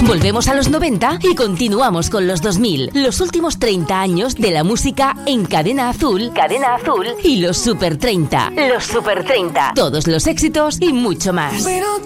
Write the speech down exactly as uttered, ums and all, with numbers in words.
Volvemos a los noventa y continuamos con los dos mil. Los últimos treinta años de la música en Cadena Azul. Cadena Azul y los Super treinta. Los Super treinta. Todos los éxitos y mucho más. Pero